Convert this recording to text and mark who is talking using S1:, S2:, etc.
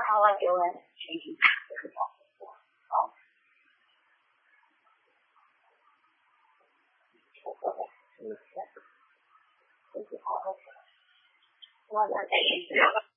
S1: how like it went changing different topics. Thank you.